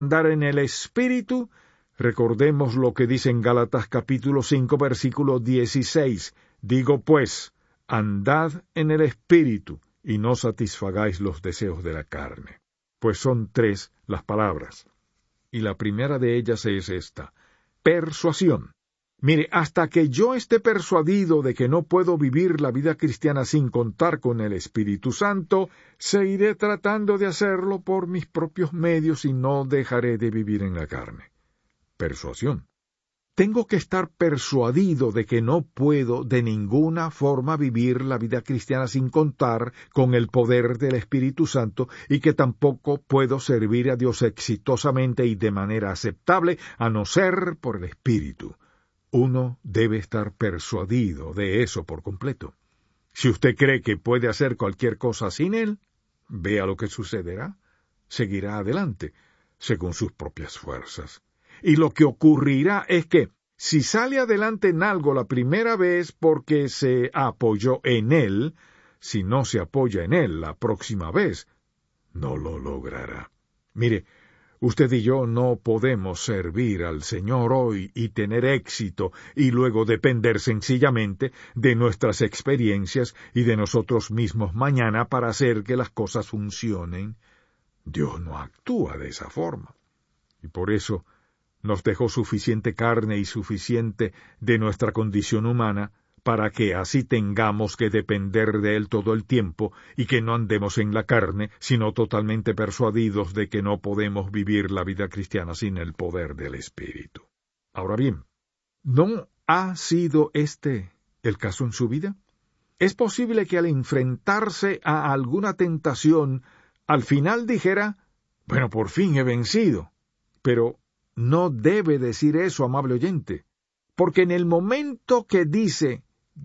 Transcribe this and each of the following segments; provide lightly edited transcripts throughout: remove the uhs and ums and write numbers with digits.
andar en el Espíritu, recordemos lo que dice en Gálatas capítulo 5, versículo 16. Digo pues, andad en el Espíritu, y no satisfagáis los deseos de la carne. Pues son 3 las palabras. Y la primera de ellas es esta: persuasión. Mire, hasta que yo esté persuadido de que no puedo vivir la vida cristiana sin contar con el Espíritu Santo, seguiré tratando de hacerlo por mis propios medios y no dejaré de vivir en la carne. Persuasión. Tengo que estar persuadido de que no puedo de ninguna forma vivir la vida cristiana sin contar con el poder del Espíritu Santo y que tampoco puedo servir a Dios exitosamente y de manera aceptable a no ser por el Espíritu. Uno debe estar persuadido de eso por completo. Si usted cree que puede hacer cualquier cosa sin Él, vea lo que sucederá. Seguirá adelante, según sus propias fuerzas. Y lo que ocurrirá es que, si sale adelante en algo la primera vez porque se apoyó en Él, si no se apoya en Él la próxima vez, no lo logrará. Mire, usted y yo no podemos servir al Señor hoy y tener éxito y luego depender sencillamente de nuestras experiencias y de nosotros mismos mañana para hacer que las cosas funcionen. Dios no actúa de esa forma. Y por eso nos dejó suficiente carne y suficiente de nuestra condición humana para que así tengamos que depender de Él todo el tiempo y que no andemos en la carne, sino totalmente persuadidos de que no podemos vivir la vida cristiana sin el poder del Espíritu. Ahora bien, ¿no ha sido este el caso en su vida? Es posible que al enfrentarse a alguna tentación, al final dijera, bueno, por fin he vencido. Pero no debe decir eso, amable oyente, porque en el momento que dice,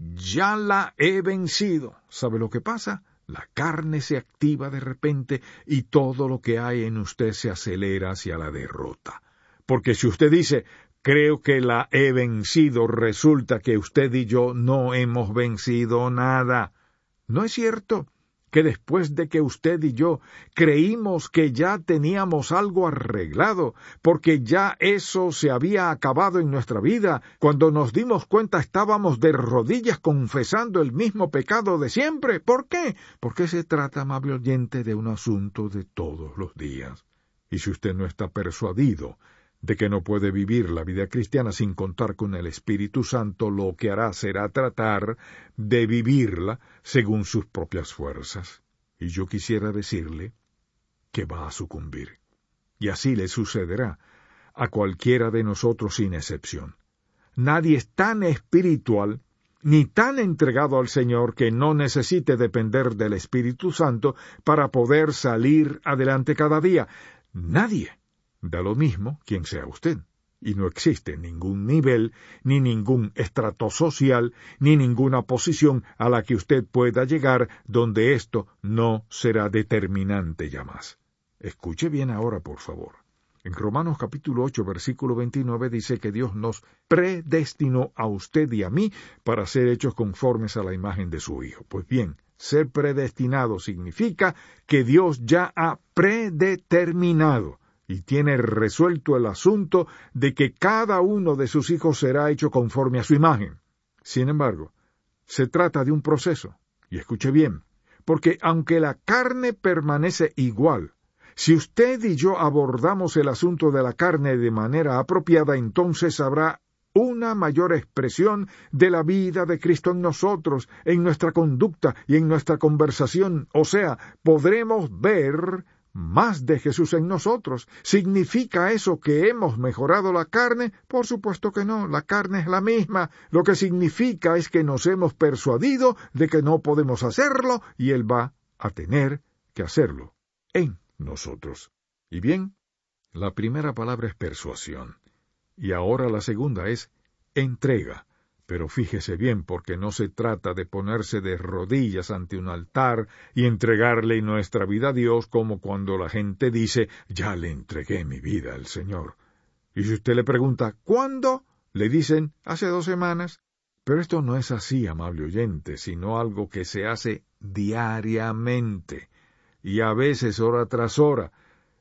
ya la he vencido, ¿sabe lo que pasa? La carne se activa de repente y todo lo que hay en usted se acelera hacia la derrota. Porque si usted dice, creo que la he vencido, resulta que usted y yo no hemos vencido nada. ¿No es cierto que después de que usted y yo creímos que ya teníamos algo arreglado, porque ya eso se había acabado en nuestra vida, cuando nos dimos cuenta estábamos de rodillas confesando el mismo pecado de siempre? ¿Por qué? Porque se trata, amable oyente, de un asunto de todos los días. Y si usted no está persuadido de que no puede vivir la vida cristiana sin contar con el Espíritu Santo, lo que hará será tratar de vivirla según sus propias fuerzas. Y yo quisiera decirle que va a sucumbir. Y así le sucederá a cualquiera de nosotros sin excepción. Nadie es tan espiritual ni tan entregado al Señor que no necesite depender del Espíritu Santo para poder salir adelante cada día. Nadie. Da lo mismo quien sea usted, y no existe ningún nivel, ni ningún estrato social, ni ninguna posición a la que usted pueda llegar donde esto no será determinante ya más. Escuche bien ahora, por favor. En Romanos capítulo 8, versículo 29 dice que Dios nos predestinó a usted y a mí para ser hechos conformes a la imagen de su Hijo. Pues bien, ser predestinado significa que Dios ya ha predeterminado y tiene resuelto el asunto de que cada uno de sus hijos será hecho conforme a su imagen. Sin embargo, se trata de un proceso, y escuche bien, porque aunque la carne permanece igual, si usted y yo abordamos el asunto de la carne de manera apropiada, entonces habrá una mayor expresión de la vida de Cristo en nosotros, en nuestra conducta y en nuestra conversación. O sea, podremos ver más de Jesús en nosotros. ¿Significa eso que hemos mejorado la carne? Por supuesto que no, la carne es la misma. Lo que significa es que nos hemos persuadido de que no podemos hacerlo y Él va a tener que hacerlo en nosotros. Y bien, la primera palabra es persuasión. Y ahora la segunda es entrega. Pero fíjese bien, porque no se trata de ponerse de rodillas ante un altar y entregarle nuestra vida a Dios como cuando la gente dice, ya le entregué mi vida al Señor. Y si usted le pregunta, ¿cuándo? Le dicen, hace 2 semanas. Pero esto no es así, amable oyente, sino algo que se hace diariamente, y a veces hora tras hora.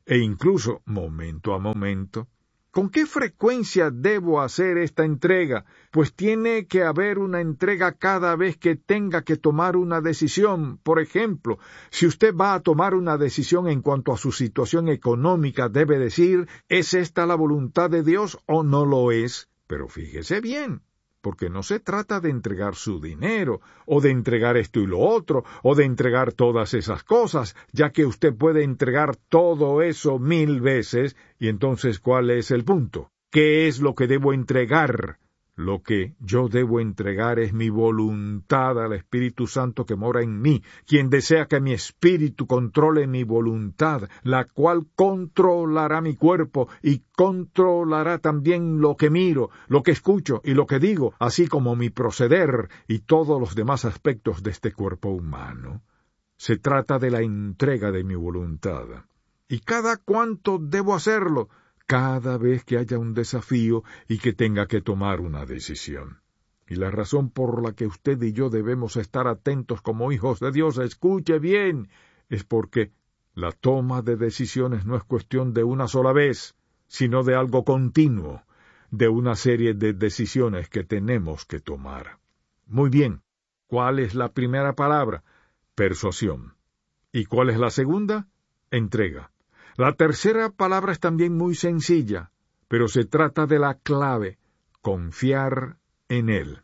e incluso momento a momento. ¿Con qué frecuencia debo hacer esta entrega? Pues tiene que haber una entrega cada vez que tenga que tomar una decisión. Por ejemplo, si usted va a tomar una decisión en cuanto a su situación económica, debe decir, ¿es esta la voluntad de Dios o no lo es? Pero fíjese bien, porque no se trata de entregar su dinero, o de entregar esto y lo otro, o de entregar todas esas cosas, ya que usted puede entregar todo eso 1000 veces, y entonces, ¿cuál es el punto? ¿Qué es lo que debo entregar? Lo que yo debo entregar es mi voluntad al Espíritu Santo que mora en mí, quien desea que mi espíritu controle mi voluntad, la cual controlará mi cuerpo y controlará también lo que miro, lo que escucho y lo que digo, así como mi proceder y todos los demás aspectos de este cuerpo humano. Se trata de la entrega de mi voluntad. ¿Y cada cuánto debo hacerlo? Cada vez que haya un desafío y que tenga que tomar una decisión. Y la razón por la que usted y yo debemos estar atentos como hijos de Dios, escuche bien, es porque la toma de decisiones no es cuestión de una sola vez, sino de algo continuo, de una serie de decisiones que tenemos que tomar. Muy bien, ¿cuál es la primera palabra? Persuasión. ¿Y cuál es la segunda? Entrega. La tercera palabra es también muy sencilla, pero se trata de la clave, confiar en Él.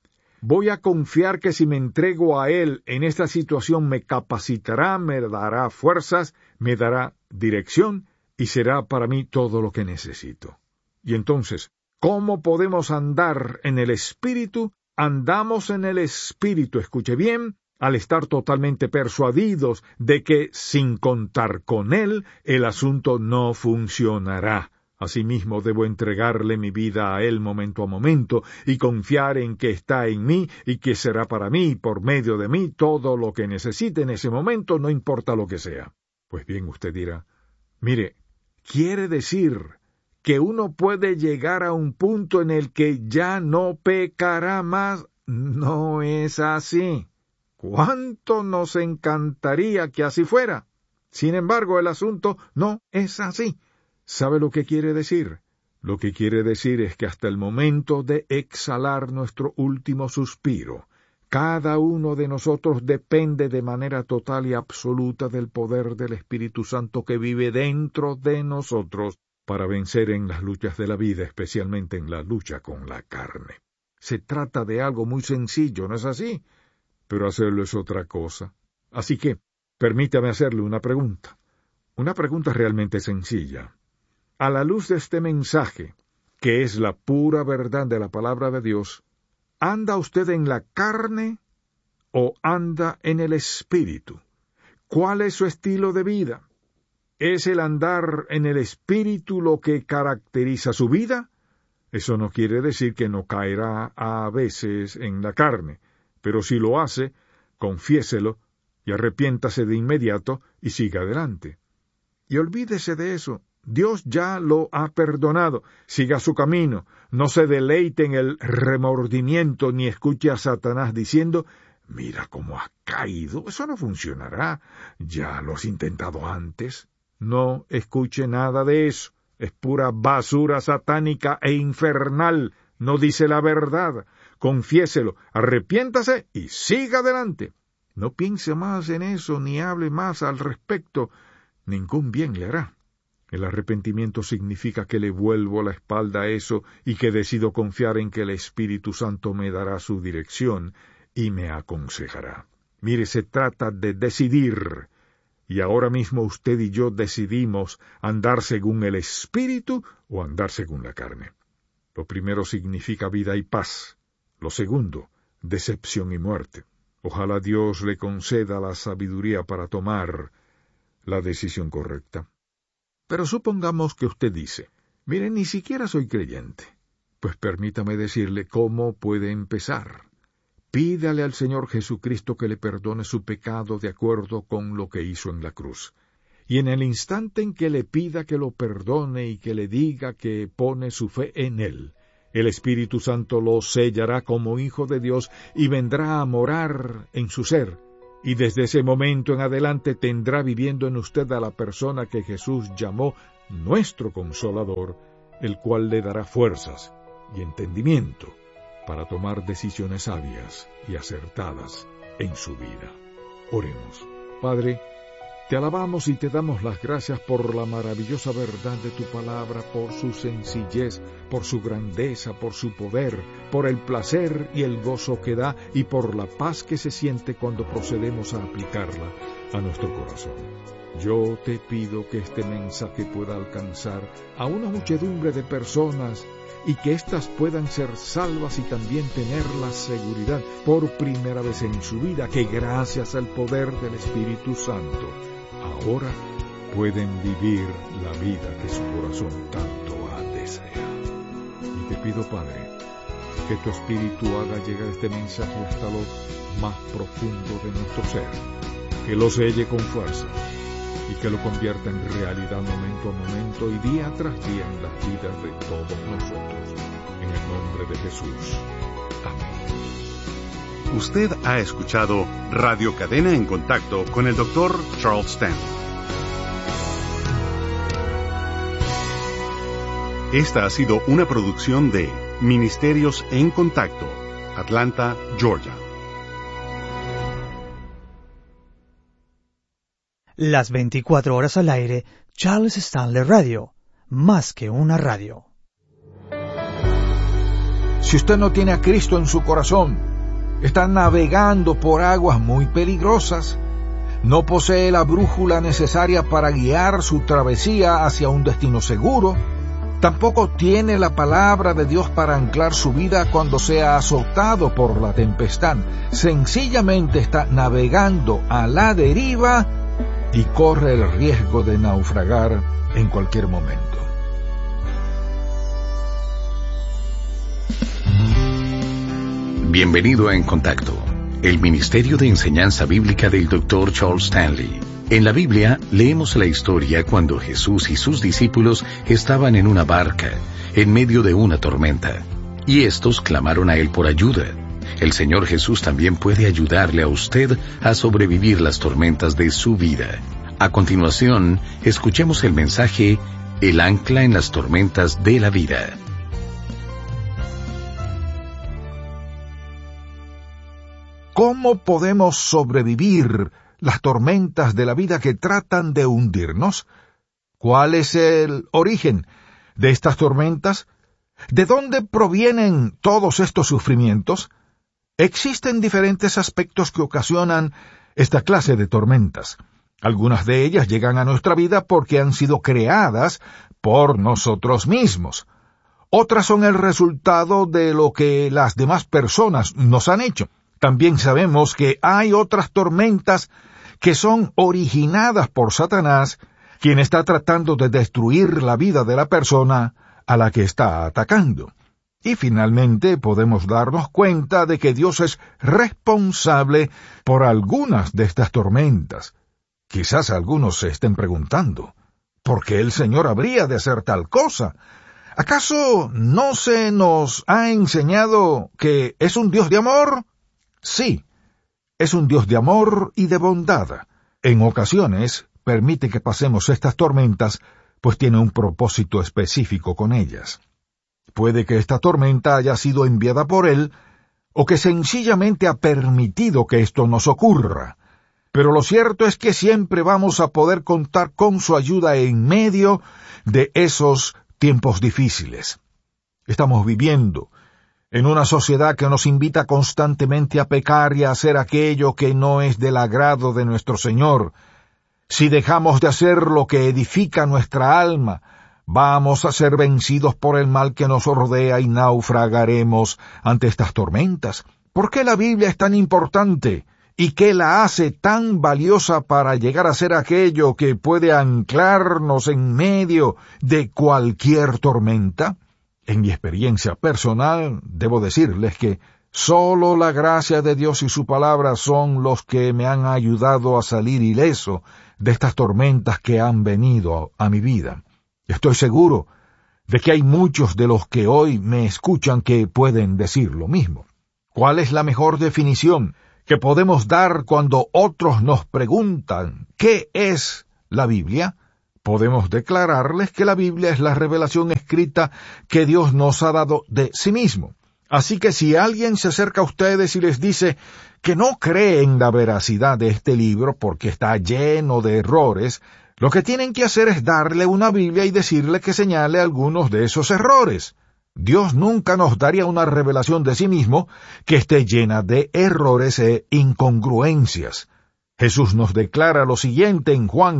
Voy a confiar que si me entrego a Él en esta situación me capacitará, me dará fuerzas, me dará dirección y será para mí todo lo que necesito. Y entonces, ¿cómo podemos andar en el Espíritu? Andamos en el Espíritu, escuche bien, al estar totalmente persuadidos de que, sin contar con Él, el asunto no funcionará. Asimismo, debo entregarle mi vida a Él momento a momento y confiar en que está en mí y que será para mí, por medio de mí, todo lo que necesite en ese momento, no importa lo que sea. Pues bien, usted dirá, mire, quiere decir que uno puede llegar a un punto en el que ya no pecará más. No es así. ¡Cuánto nos encantaría que así fuera! Sin embargo, el asunto no es así. ¿Sabe lo que quiere decir? Lo que quiere decir es que hasta el momento de exhalar nuestro último suspiro, cada uno de nosotros depende de manera total y absoluta del poder del Espíritu Santo que vive dentro de nosotros para vencer en las luchas de la vida, especialmente en la lucha con la carne. Se trata de algo muy sencillo, ¿no es así? Pero hacerlo es otra cosa. Así que, permítame hacerle una pregunta realmente sencilla. A la luz de este mensaje, que es la pura verdad de la palabra de Dios, ¿anda usted en la carne o anda en el Espíritu? ¿Cuál es su estilo de vida? ¿Es el andar en el Espíritu lo que caracteriza su vida? Eso no quiere decir que no caerá a veces en la carne, pero si lo hace, confiéselo y arrepiéntase de inmediato y siga adelante. Y olvídese de eso. Dios ya lo ha perdonado. Siga su camino. No se deleite en el remordimiento ni escuche a Satanás diciendo, mira cómo has caído. Eso no funcionará. Ya lo has intentado antes. No escuche nada de eso. Es pura basura satánica e infernal. No dice la verdad. Confiéselo, arrepiéntase y siga adelante. No piense más en eso ni hable más al respecto. Ningún bien le hará. El arrepentimiento significa que le vuelvo la espalda a eso y que decido confiar en que el Espíritu Santo me dará su dirección y me aconsejará. Mire, se trata de decidir. Y ahora mismo usted y yo decidimos andar según el Espíritu o andar según la carne. Lo primero significa vida y paz. Lo segundo, decepción y muerte. Ojalá Dios le conceda la sabiduría para tomar la decisión correcta. Pero supongamos que usted dice, mire, ni siquiera soy creyente. Pues permítame decirle cómo puede empezar. Pídale al Señor Jesucristo que le perdone su pecado de acuerdo con lo que hizo en la cruz. Y en el instante en que le pida que lo perdone y que le diga que pone su fe en Él, el Espíritu Santo lo sellará como hijo de Dios y vendrá a morar en su ser, y desde ese momento en adelante tendrá viviendo en usted a la persona que Jesús llamó nuestro Consolador, el cual le dará fuerzas y entendimiento para tomar decisiones sabias y acertadas en su vida. Oremos. Padre, te alabamos y te damos las gracias por la maravillosa verdad de tu palabra, por su sencillez, por su grandeza, por su poder, por el placer y el gozo que da y por la paz que se siente cuando procedemos a aplicarla a nuestro corazón. Yo te pido que este mensaje pueda alcanzar a una muchedumbre de personas y que éstas puedan ser salvas y también tener la seguridad por primera vez en su vida que gracias al poder del Espíritu Santo ahora pueden vivir la vida que su corazón tanto ha deseado. Y te pido, Padre, que tu Espíritu haga llegar este mensaje hasta lo más profundo de nuestro ser, que lo selle con fuerza y que lo convierta en realidad momento a momento y día tras día en las vidas de todos nosotros. En el nombre de Jesús. Amén. Usted ha escuchado Radio Cadena en Contacto con el Dr. Charles Stanley. Esta ha sido una producción de Ministerios en Contacto, Atlanta, Georgia. Las 24 horas al aire, Charles Stanley Radio, más que una radio. Si usted no tiene a Cristo en su corazón, está navegando por aguas muy peligrosas, no posee la brújula necesaria para guiar su travesía hacia un destino seguro, tampoco tiene la palabra de Dios para anclar su vida cuando sea azotado por la tempestad, sencillamente está navegando a la deriva y corre el riesgo de naufragar en cualquier momento. Bienvenido a En Contacto, el Ministerio de Enseñanza Bíblica del Dr. Charles Stanley. En la Biblia leemos la historia cuando Jesús y sus discípulos estaban en una barca, en medio de una tormenta, y estos clamaron a Él por ayuda. El Señor Jesús también puede ayudarle a usted a sobrevivir las tormentas de su vida. A continuación, escuchemos el mensaje El ancla en las tormentas de la vida. ¿Cómo podemos sobrevivir las tormentas de la vida que tratan de hundirnos? ¿Cuál es el origen de estas tormentas? ¿De dónde provienen todos estos sufrimientos? Existen diferentes aspectos que ocasionan esta clase de tormentas. Algunas de ellas llegan a nuestra vida porque han sido creadas por nosotros mismos. Otras son el resultado de lo que las demás personas nos han hecho. También sabemos que hay otras tormentas que son originadas por Satanás, quien está tratando de destruir la vida de la persona a la que está atacando. Y finalmente podemos darnos cuenta de que Dios es responsable por algunas de estas tormentas. Quizás algunos se estén preguntando, ¿por qué el Señor habría de hacer tal cosa? ¿Acaso no se nos ha enseñado que es un Dios de amor? Sí, es un Dios de amor y de bondad. En ocasiones permite que pasemos estas tormentas, pues tiene un propósito específico con ellas. Puede que esta tormenta haya sido enviada por Él, o que sencillamente ha permitido que esto nos ocurra. Pero lo cierto es que siempre vamos a poder contar con su ayuda en medio de esos tiempos difíciles. Estamos viviendo en una sociedad que nos invita constantemente a pecar y a hacer aquello que no es del agrado de nuestro Señor. Si dejamos de hacer lo que edifica nuestra alma, vamos a ser vencidos por el mal que nos rodea y naufragaremos ante estas tormentas. ¿Por qué la Biblia es tan importante? ¿Y qué la hace tan valiosa para llegar a ser aquello que puede anclarnos en medio de cualquier tormenta? En mi experiencia personal, debo decirles que solo la gracia de Dios y su palabra son los que me han ayudado a salir ileso de estas tormentas que han venido a mi vida. Estoy seguro de que hay muchos de los que hoy me escuchan que pueden decir lo mismo. ¿Cuál es la mejor definición que podemos dar cuando otros nos preguntan ¿qué es la Biblia? Podemos declararles que la Biblia es la revelación escrita que Dios nos ha dado de sí mismo. Así que si alguien se acerca a ustedes y les dice que no cree en la veracidad de este libro porque está lleno de errores, lo que tienen que hacer es darle una Biblia y decirle que señale algunos de esos errores. Dios nunca nos daría una revelación de sí mismo que esté llena de errores e incongruencias. Jesús nos declara lo siguiente en Juan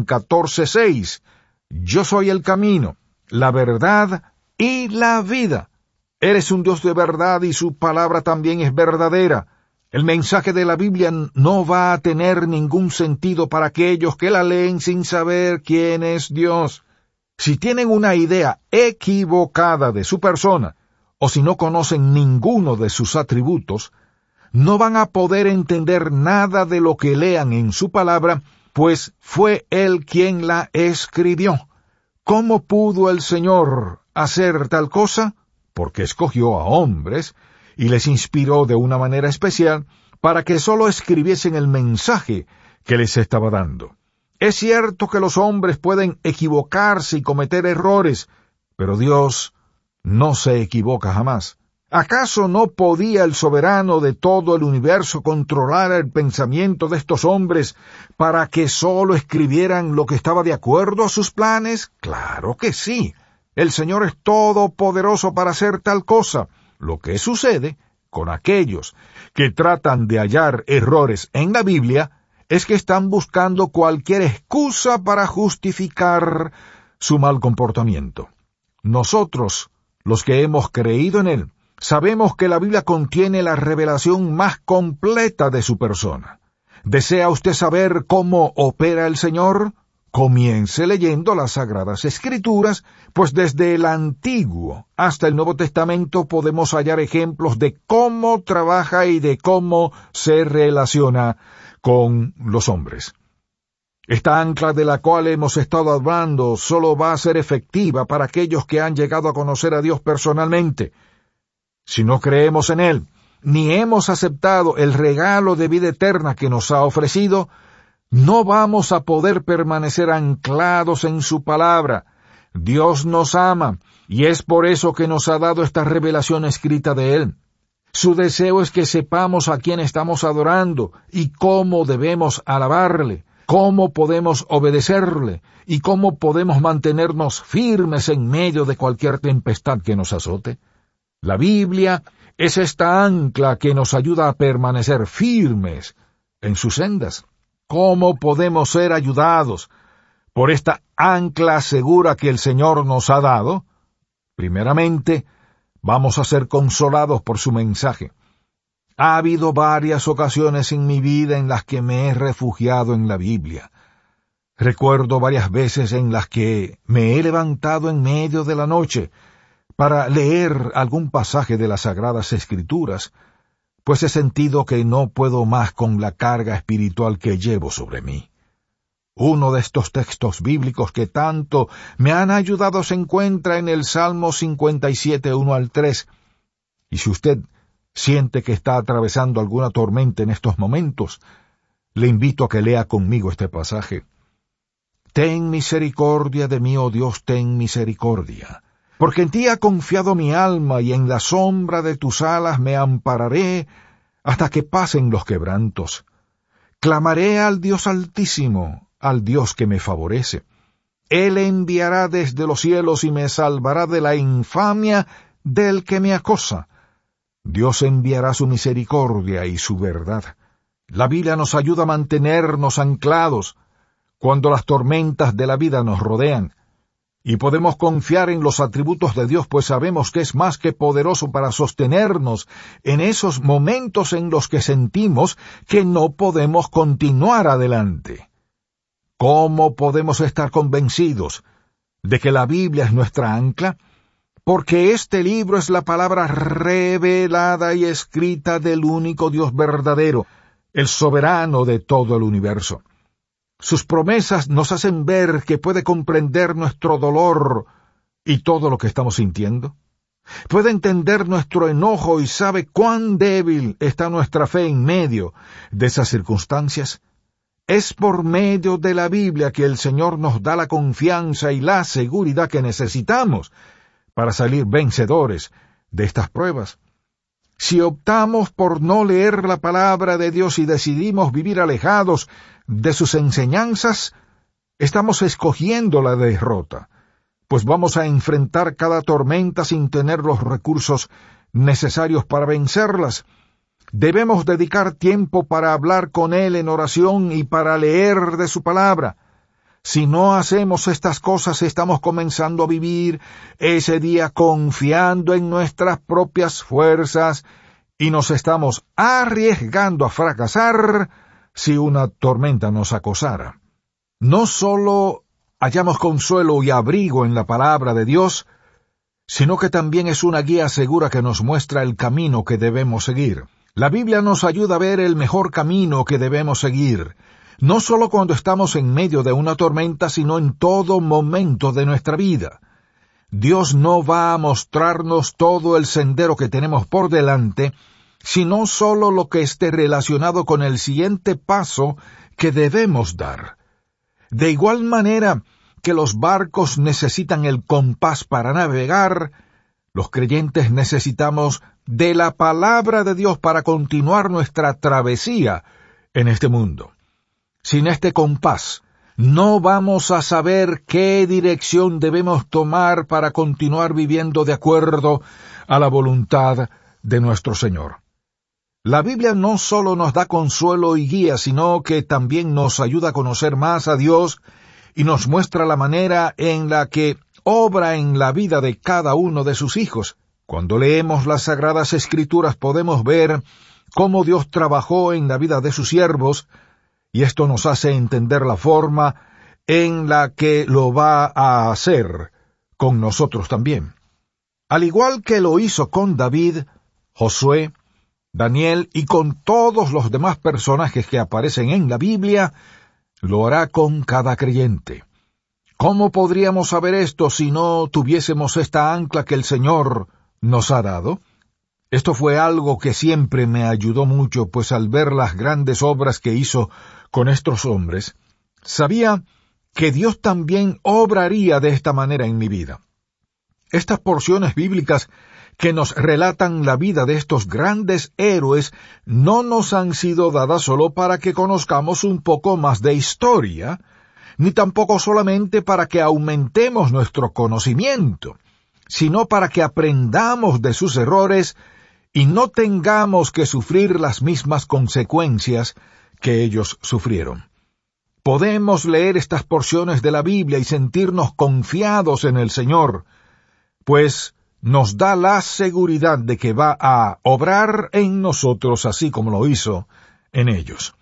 14:6: Yo soy el camino, la verdad y la vida. Eres un Dios de verdad y su palabra también es verdadera. El mensaje de la Biblia no va a tener ningún sentido para aquellos que la leen sin saber quién es Dios. Si tienen una idea equivocada de su persona, o si no conocen ninguno de sus atributos, no van a poder entender nada de lo que lean en su palabra, pues fue Él quien la escribió. ¿Cómo pudo el Señor hacer tal cosa? Porque escogió a hombres y les inspiró de una manera especial para que sólo escribiesen el mensaje que les estaba dando. Es cierto que los hombres pueden equivocarse y cometer errores, pero Dios no se equivoca jamás. ¿Acaso no podía el soberano de todo el universo controlar el pensamiento de estos hombres para que sólo escribieran lo que estaba de acuerdo a sus planes? Claro que sí. El Señor es todopoderoso para hacer tal cosa. Lo que sucede con aquellos que tratan de hallar errores en la Biblia es que están buscando cualquier excusa para justificar su mal comportamiento. Nosotros, los que hemos creído en Él, sabemos que la Biblia contiene la revelación más completa de su persona. ¿Desea usted saber cómo opera el Señor? Comience leyendo las Sagradas Escrituras, pues desde el Antiguo hasta el Nuevo Testamento podemos hallar ejemplos de cómo trabaja y de cómo se relaciona con los hombres. Esta ancla de la cual hemos estado hablando solo va a ser efectiva para aquellos que han llegado a conocer a Dios personalmente. Si no creemos en Él, ni hemos aceptado el regalo de vida eterna que nos ha ofrecido, no vamos a poder permanecer anclados en su palabra. Dios nos ama, y es por eso que nos ha dado esta revelación escrita de Él. Su deseo es que sepamos a quién estamos adorando y cómo debemos alabarle, cómo podemos obedecerle y cómo podemos mantenernos firmes en medio de cualquier tempestad que nos azote. La Biblia es esta ancla que nos ayuda a permanecer firmes en sus sendas. ¿Cómo podemos ser ayudados por esta ancla segura que el Señor nos ha dado? Primeramente, vamos a ser consolados por su mensaje. Ha habido varias ocasiones en mi vida en las que me he refugiado en la Biblia. Recuerdo varias veces en las que me he levantado en medio de la noche para leer algún pasaje de las Sagradas Escrituras, pues he sentido que no puedo más con la carga espiritual que llevo sobre mí. Uno de estos textos bíblicos que tanto me han ayudado se encuentra en el Salmo 57, 1 al 3. Y si usted siente que está atravesando alguna tormenta en estos momentos, le invito a que lea conmigo este pasaje. Ten misericordia de mí, oh Dios, ten misericordia. Porque en ti ha confiado mi alma, y en la sombra de tus alas me ampararé hasta que pasen los quebrantos. Clamaré al Dios Altísimo, al Dios que me favorece. Él enviará desde los cielos y me salvará de la infamia del que me acosa. Dios enviará su misericordia y su verdad. La Biblia nos ayuda a mantenernos anclados cuando las tormentas de la vida nos rodean, y podemos confiar en los atributos de Dios, pues sabemos que es más que poderoso para sostenernos en esos momentos en los que sentimos que no podemos continuar adelante. ¿Cómo podemos estar convencidos de que la Biblia es nuestra ancla? Porque este libro es la palabra revelada y escrita del único Dios verdadero, el soberano de todo el universo. Sus promesas nos hacen ver que puede comprender nuestro dolor y todo lo que estamos sintiendo. Puede entender nuestro enojo y sabe cuán débil está nuestra fe en medio de esas circunstancias. Es por medio de la Biblia que el Señor nos da la confianza y la seguridad que necesitamos para salir vencedores de estas pruebas. Si optamos por no leer la palabra de Dios y decidimos vivir alejados de sus enseñanzas, estamos escogiendo la derrota, pues vamos a enfrentar cada tormenta sin tener los recursos necesarios para vencerlas. Debemos dedicar tiempo para hablar con Él en oración y para leer de su palabra. Si no hacemos estas cosas, estamos comenzando a vivir ese día confiando en nuestras propias fuerzas y nos estamos arriesgando a fracasar si una tormenta nos acosara. No solo hallamos consuelo y abrigo en la palabra de Dios, sino que también es una guía segura que nos muestra el camino que debemos seguir. La Biblia nos ayuda a ver el mejor camino que debemos seguir, no solo cuando estamos en medio de una tormenta, sino en todo momento de nuestra vida. Dios no va a mostrarnos todo el sendero que tenemos por delante, sino solo lo que esté relacionado con el siguiente paso que debemos dar. De igual manera que los barcos necesitan el compás para navegar, los creyentes necesitamos de la palabra de Dios para continuar nuestra travesía en este mundo. Sin este compás, no vamos a saber qué dirección debemos tomar para continuar viviendo de acuerdo a la voluntad de nuestro Señor. La Biblia no solo nos da consuelo y guía, sino que también nos ayuda a conocer más a Dios y nos muestra la manera en la que obra en la vida de cada uno de sus hijos. Cuando leemos las Sagradas Escrituras podemos ver cómo Dios trabajó en la vida de sus siervos, y esto nos hace entender la forma en la que lo va a hacer con nosotros también. Al igual que lo hizo con David, Josué, Daniel y con todos los demás personajes que aparecen en la Biblia, lo hará con cada creyente. ¿Cómo podríamos saber esto si no tuviésemos esta ancla que el Señor nos ha dado? Esto fue algo que siempre me ayudó mucho, pues al ver las grandes obras que hizo con estos hombres, sabía que Dios también obraría de esta manera en mi vida. Estas porciones bíblicas que nos relatan la vida de estos grandes héroes no nos han sido dadas solo para que conozcamos un poco más de historia, ni tampoco solamente para que aumentemos nuestro conocimiento, sino para que aprendamos de sus errores y no tengamos que sufrir las mismas consecuencias que ellos sufrieron. Podemos leer estas porciones de la Biblia y sentirnos confiados en el Señor, pues nos da la seguridad de que va a obrar en nosotros así como lo hizo en ellos.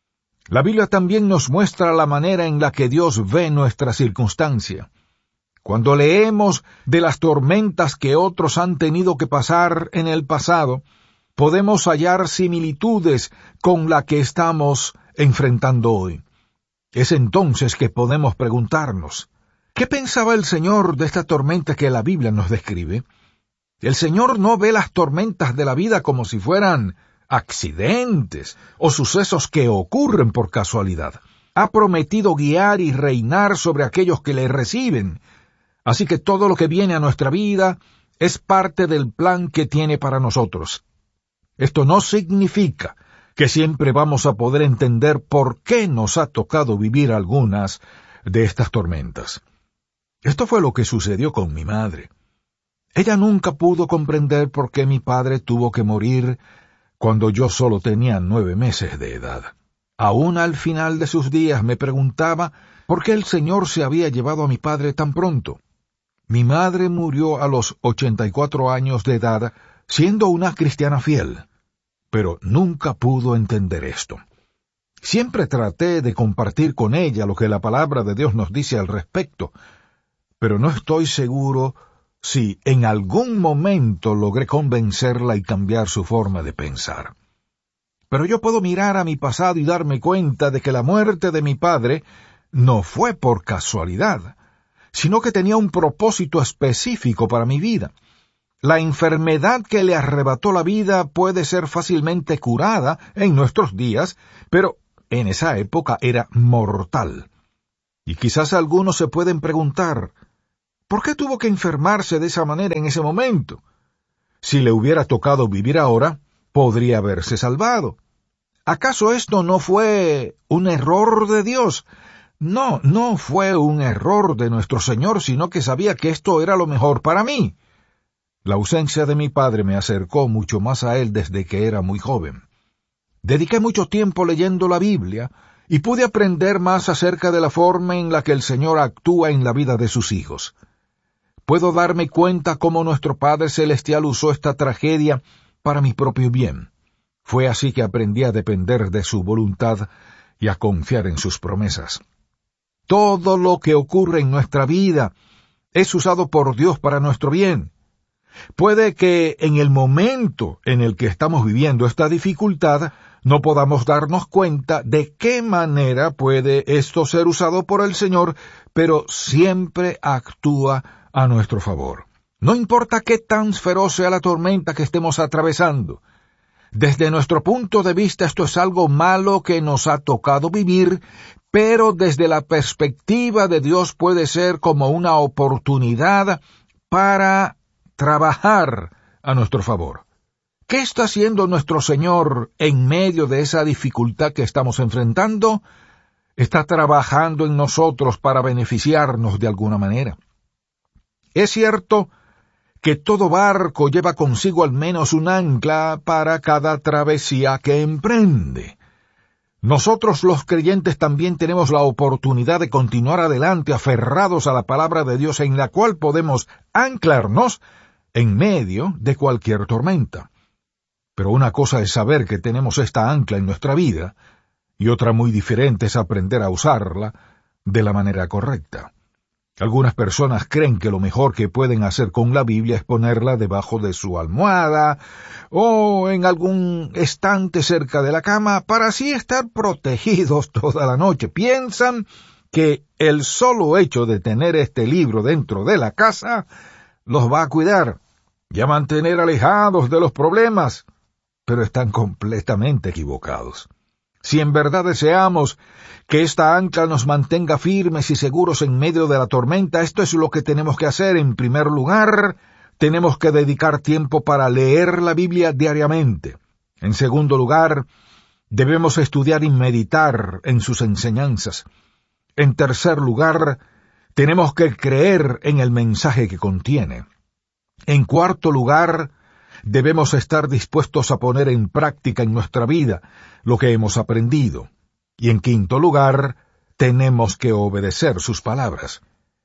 La Biblia también nos muestra la manera en la que Dios ve nuestra circunstancia. Cuando leemos de las tormentas que otros han tenido que pasar en el pasado, podemos hallar similitudes con la que estamos enfrentando hoy. Es entonces que podemos preguntarnos, ¿qué pensaba el Señor de esta tormenta que la Biblia nos describe? El Señor no ve las tormentas de la vida como si fueran accidentes o sucesos que ocurren por casualidad. Ha prometido guiar y reinar sobre aquellos que le reciben. Así que todo lo que viene a nuestra vida es parte del plan que tiene para nosotros. Esto no significa que siempre vamos a poder entender por qué nos ha tocado vivir algunas de estas tormentas. Esto fue lo que sucedió con mi madre. Ella nunca pudo comprender por qué mi padre tuvo que morir cuando yo solo tenía 9 meses de edad. Aún al final de sus días me preguntaba por qué el Señor se había llevado a mi padre tan pronto. Mi madre murió a los 84 años de edad, siendo una cristiana fiel, pero nunca pudo entender esto. Siempre traté de compartir con ella lo que la palabra de Dios nos dice al respecto, pero no estoy seguro si en algún momento logré convencerla y cambiar su forma de pensar. Pero yo puedo mirar a mi pasado y darme cuenta de que la muerte de mi padre no fue por casualidad, sino que tenía un propósito específico para mi vida. la enfermedad que le arrebató la vida puede ser fácilmente curada en nuestros días, pero en esa época era mortal. Y quizás algunos se pueden preguntar, ¿por qué tuvo que enfermarse de esa manera en ese momento? Si le hubiera tocado vivir ahora, podría haberse salvado. ¿Acaso esto no fue un error de Dios? No, no fue un error de nuestro Señor, sino que sabía que esto era lo mejor para mí. La ausencia de mi padre me acercó mucho más a él desde que era muy joven. Dediqué mucho tiempo leyendo la Biblia y pude aprender más acerca de la forma en la que el Señor actúa en la vida de sus hijos. Puedo darme cuenta cómo nuestro Padre Celestial usó esta tragedia para mi propio bien. Fue así que aprendí a depender de su voluntad y a confiar en sus promesas. Todo lo que ocurre en nuestra vida es usado por Dios para nuestro bien. Puede que en el momento en el que estamos viviendo esta dificultad no podamos darnos cuenta de qué manera puede esto ser usado por el Señor, pero siempre actúa a nuestro favor. No importa qué tan feroz sea la tormenta que estemos atravesando. Desde nuestro punto de vista esto es algo malo que nos ha tocado vivir, pero desde la perspectiva de Dios puede ser como una oportunidad para trabajar a nuestro favor. ¿Qué está haciendo nuestro Señor en medio de esa dificultad que estamos enfrentando? Está trabajando en nosotros para beneficiarnos de alguna manera. Es cierto que todo barco lleva consigo al menos un ancla para cada travesía que emprende. Nosotros los creyentes también tenemos la oportunidad de continuar adelante aferrados a la palabra de Dios en la cual podemos anclarnos en medio de cualquier tormenta. Pero una cosa es saber que tenemos esta ancla en nuestra vida, y otra muy diferente es aprender a usarla de la manera correcta. Algunas personas creen que lo mejor que pueden hacer con la Biblia es ponerla debajo de su almohada o en algún estante cerca de la cama para así estar protegidos toda la noche. Piensan que el solo hecho de tener este libro dentro de la casa los va a cuidar y a mantener alejados de los problemas, pero están completamente equivocados. Si en verdad deseamos que esta ancla nos mantenga firmes y seguros en medio de la tormenta, esto es lo que tenemos que hacer. En primer lugar, tenemos que dedicar tiempo para leer la Biblia diariamente. En segundo lugar, debemos estudiar y meditar en sus enseñanzas. En tercer lugar, tenemos que creer en el mensaje que contiene. En cuarto lugar, debemos estar dispuestos a poner en práctica en nuestra vida lo que hemos aprendido. Y en quinto lugar, tenemos que obedecer sus palabras.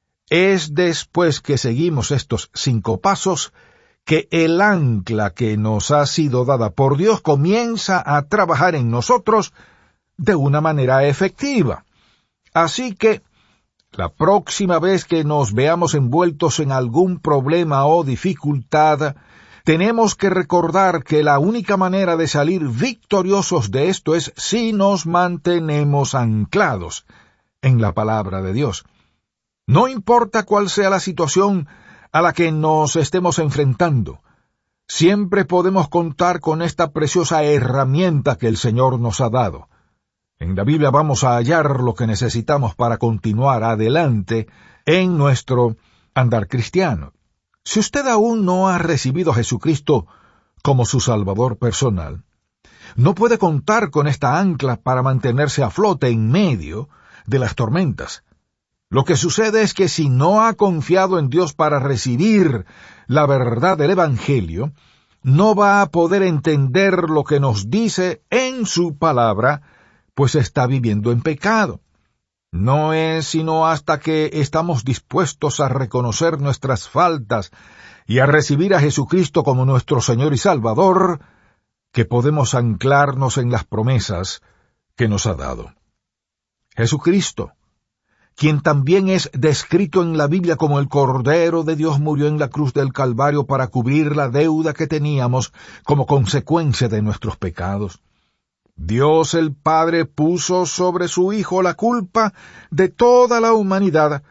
Es después que seguimos estos 5 pasos que el ancla que nos ha sido dada por Dios comienza a trabajar en nosotros de una manera efectiva. Así que, la próxima vez que nos veamos envueltos en algún problema o dificultad, tenemos que recordar que la única manera de salir victoriosos de esto es si nos mantenemos anclados en la palabra de Dios. No importa cuál sea la situación a la que nos estemos enfrentando, siempre podemos contar con esta preciosa herramienta que el Señor nos ha dado. En la Biblia vamos a hallar lo que necesitamos para continuar adelante en nuestro andar cristiano. Si usted aún no ha recibido a Jesucristo como su Salvador personal, no puede contar con esta ancla para mantenerse a flote en medio de las tormentas. Lo que sucede es que si no ha confiado en Dios para recibir la verdad del Evangelio, no va a poder entender lo que nos dice en su palabra, pues está viviendo en pecado. No es sino hasta que estamos dispuestos a reconocer nuestras faltas y a recibir a Jesucristo como nuestro Señor y Salvador, que podemos anclarnos en las promesas que nos ha dado. Jesucristo, quien también es descrito en la Biblia como el Cordero de Dios, murió en la cruz del Calvario para cubrir la deuda que teníamos como consecuencia de nuestros pecados. Dios el Padre puso sobre su Hijo la culpa de toda la humanidad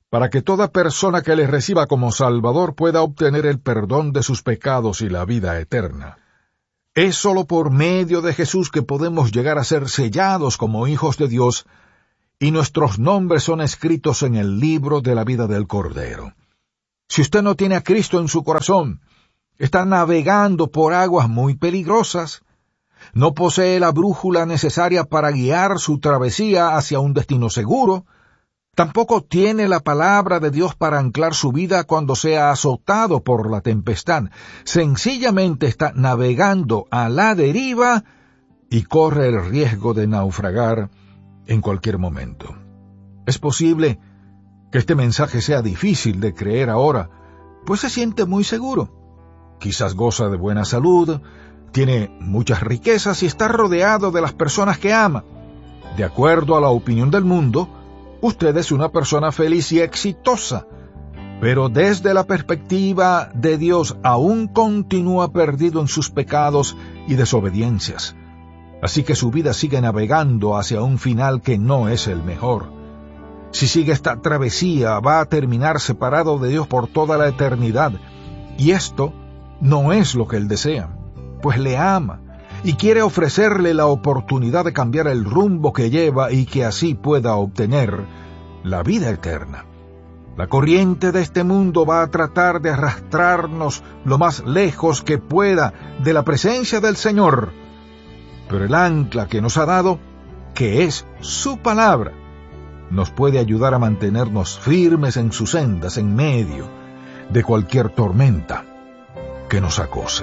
para que toda persona que le reciba como Salvador pueda obtener el perdón de sus pecados y la vida eterna. Es sólo por medio de Jesús que podemos llegar a ser sellados como hijos de Dios, y nuestros nombres son escritos en el libro de la vida del Cordero. Si usted no tiene a Cristo en su corazón, está navegando por aguas muy peligrosas. No posee la brújula necesaria para guiar su travesía hacia un destino seguro. Tampoco tiene la palabra de Dios para anclar su vida cuando sea azotado por la tempestad. Sencillamente está navegando a la deriva y corre el riesgo de naufragar en cualquier momento. Es posible que este mensaje sea difícil de creer ahora, pues se siente muy seguro. Quizás goza de buena salud, tiene muchas riquezas y está rodeado de las personas que ama. De acuerdo a la opinión del mundo, usted es una persona feliz y exitosa, pero desde la perspectiva de Dios aún continúa perdido en sus pecados y desobediencias. Así que su vida sigue navegando hacia un final que no es el mejor. Si sigue esta travesía, va a terminar separado de Dios por toda la eternidad. Y esto no es lo que Él desea, pues le ama y quiere ofrecerle la oportunidad de cambiar el rumbo que lleva y que así pueda obtener la vida eterna. La corriente de este mundo va a tratar de arrastrarnos lo más lejos que pueda de la presencia del Señor, pero el ancla que nos ha dado, que es su palabra, nos puede ayudar a mantenernos firmes en sus sendas en medio de cualquier tormenta que nos acose.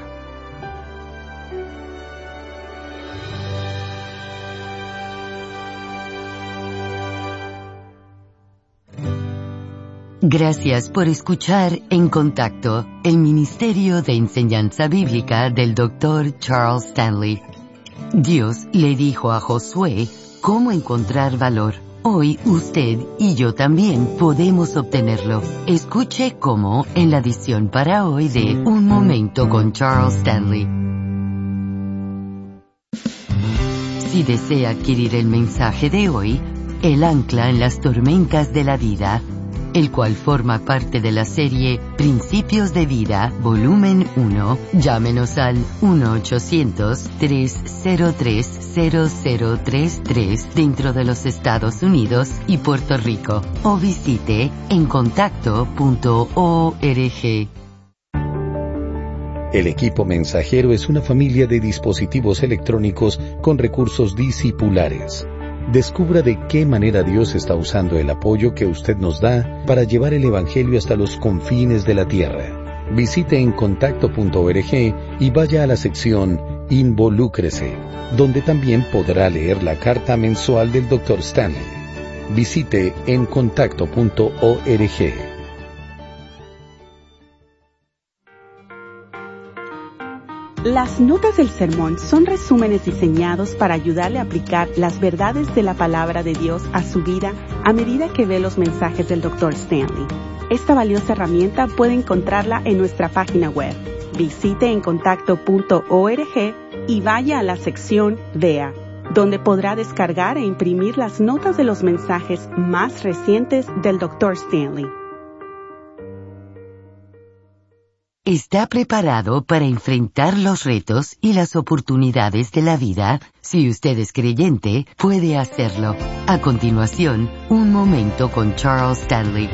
Gracias por escuchar En Contacto, el Ministerio de Enseñanza Bíblica del Dr. Charles Stanley. Dios le dijo a Josué cómo encontrar valor. Hoy usted y yo también podemos obtenerlo. Escuche cómo en la edición para hoy de Un Momento con Charles Stanley. Si desea adquirir el mensaje de hoy, El ancla en las tormentas de la vida, el cual forma parte de la serie Principios de Vida, volumen 1, llámenos al 1-800-303-0033 dentro de los Estados Unidos y Puerto Rico, o visite encontacto.org. El equipo mensajero es una familia de dispositivos electrónicos con recursos discipulares. Descubra de qué manera Dios está usando el apoyo que usted nos da para llevar el Evangelio hasta los confines de la tierra. Visite encontacto.org y vaya a la sección Involúcrese, donde también podrá leer la carta mensual del Dr. Stanley. Visite encontacto.org. Las notas del sermón son resúmenes diseñados para ayudarle a aplicar las verdades de la palabra de Dios a su vida a medida que ve los mensajes del Dr. Stanley. Esta valiosa herramienta puede encontrarla en nuestra página web. Visite encontacto.org y vaya a la sección Vea, donde podrá descargar e imprimir las notas de los mensajes más recientes del Dr. Stanley. ¿Está preparado para enfrentar los retos y las oportunidades de la vida? Si usted es creyente, puede hacerlo. A continuación, Un Momento con Charles Stanley.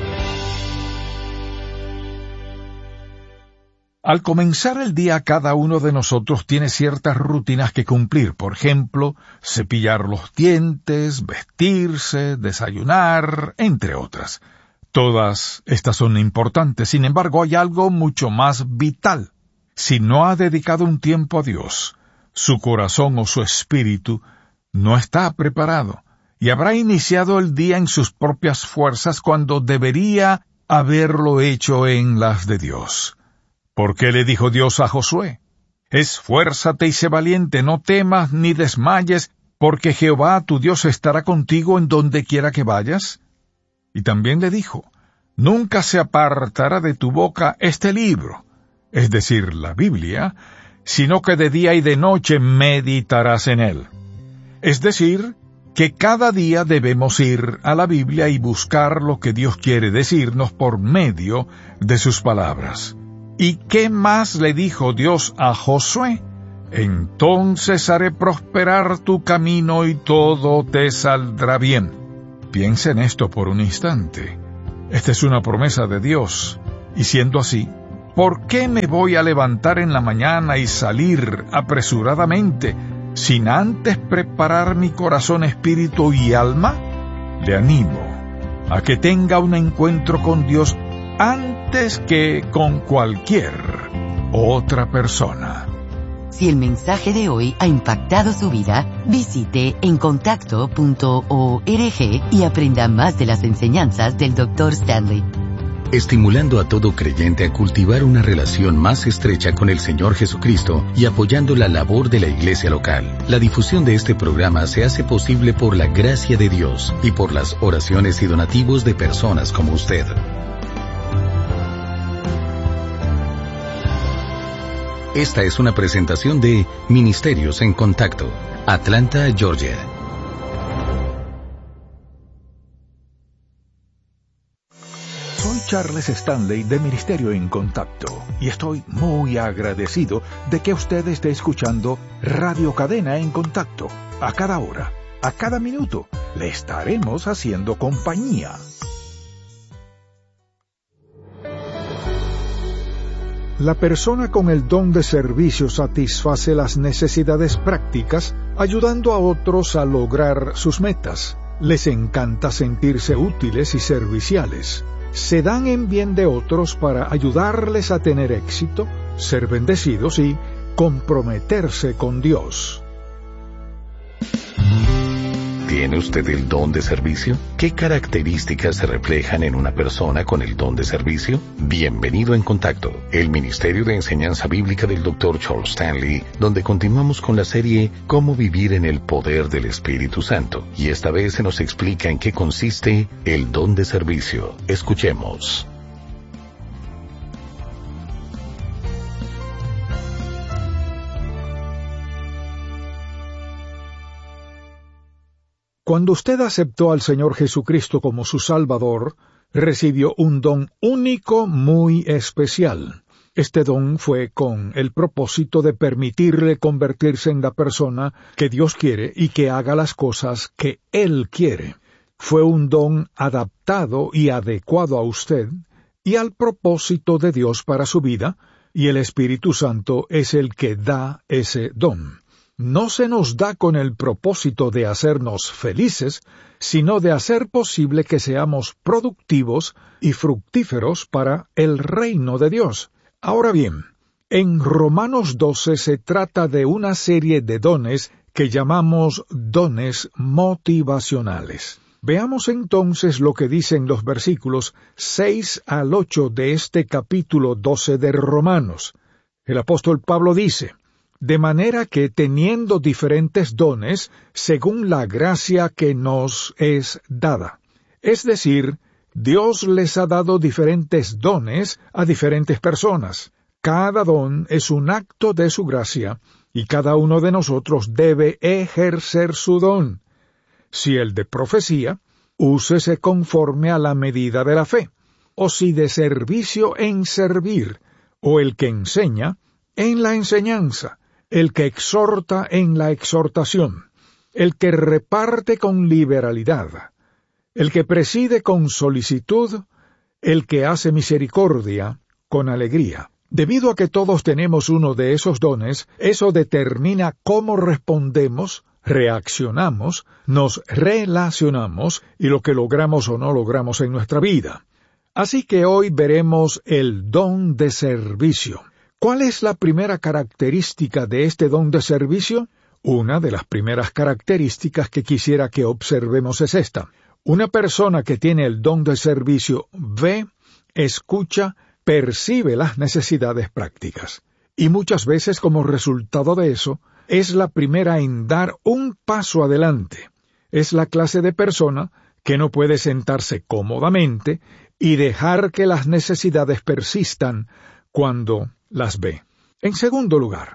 Al comenzar el día, cada uno de nosotros tiene ciertas rutinas que cumplir. Por ejemplo, cepillar los dientes, vestirse, desayunar, entre otras. Todas estas son importantes, sin embargo hay algo mucho más vital. Si no ha dedicado un tiempo a Dios, su corazón o su espíritu no está preparado, y habrá iniciado el día en sus propias fuerzas cuando debería haberlo hecho en las de Dios. ¿Por qué le dijo Dios a Josué? Esfuérzate y sé valiente, no temas ni desmayes, porque Jehová tu Dios estará contigo en donde quiera que vayas. Y también le dijo, nunca se apartará de tu boca este libro, es decir, la Biblia, sino que de día y de noche meditarás en él. Es decir, que cada día debemos ir a la Biblia y buscar lo que Dios quiere decirnos por medio de sus palabras. ¿Y qué más le dijo Dios a Josué? Entonces haré prosperar tu camino y todo te saldrá bien. Piensa en esto por un instante. Esta es una promesa de Dios, y siendo así, ¿por qué me voy a levantar en la mañana y salir apresuradamente, sin antes preparar mi corazón, espíritu y alma? Le animo a que tenga un encuentro con Dios antes que con cualquier otra persona. Si el mensaje de hoy ha impactado su vida, visite encontacto.org y aprenda más de las enseñanzas del Dr. Stanley. Estimulando a todo creyente a cultivar una relación más estrecha con el Señor Jesucristo y apoyando la labor de la iglesia local. La difusión de este programa se hace posible por la gracia de Dios y por las oraciones y donativos de personas como usted. Esta es una presentación de Ministerios en Contacto, Atlanta, Georgia. Soy Charles Stanley de Ministerio en Contacto y estoy muy agradecido de que usted esté escuchando Radio Cadena en Contacto. A cada hora, a cada minuto, le estaremos haciendo compañía. La persona con el don de servicio satisface las necesidades prácticas, ayudando a otros a lograr sus metas. Les encanta sentirse útiles y serviciales. Se dan en bien de otros para ayudarles a tener éxito, ser bendecidos y comprometerse con Dios. ¿Tiene usted el don de servicio? ¿Qué características se reflejan en una persona con el don de servicio? Bienvenido en Contacto, el Ministerio de Enseñanza Bíblica del Dr. Charles Stanley, donde continuamos con la serie Cómo vivir en el poder del Espíritu Santo. Y esta vez se nos explica en qué consiste el don de servicio. Escuchemos. Cuando usted aceptó al Señor Jesucristo como su Salvador, recibió un don único muy especial. Este don fue con el propósito de permitirle convertirse en la persona que Dios quiere y que haga las cosas que Él quiere. Fue un don adaptado y adecuado a usted y al propósito de Dios para su vida, y el Espíritu Santo es el que da ese don. No se nos da con el propósito de hacernos felices, sino de hacer posible que seamos productivos y fructíferos para el reino de Dios. Ahora bien, en Romanos 12 se trata de una serie de dones que llamamos dones motivacionales. Veamos entonces lo que dicen los versículos 6 al 8 de este capítulo 12 de Romanos. El apóstol Pablo dice: de manera que, teniendo diferentes dones, según la gracia que nos es dada. Es decir, Dios les ha dado diferentes dones a diferentes personas. Cada don es un acto de su gracia, y cada uno de nosotros debe ejercer su don. Si el de profecía, úsese conforme a la medida de la fe, o si de servicio en servir, o el que enseña, en la enseñanza, el que exhorta en la exhortación, el que reparte con liberalidad, el que preside con solicitud, el que hace misericordia con alegría. Debido a que todos tenemos uno de esos dones, eso determina cómo respondemos, reaccionamos, nos relacionamos y lo que logramos o no logramos en nuestra vida. Así que hoy veremos el don de servicio. ¿Cuál es la primera característica de este don de servicio? Una de las primeras características que quisiera que observemos es esta. Una persona que tiene el don de servicio ve, escucha, percibe las necesidades prácticas. Y muchas veces, como resultado de eso, es la primera en dar un paso adelante. Es la clase de persona que no puede sentarse cómodamente y dejar que las necesidades persistan cuando las ve. En segundo lugar,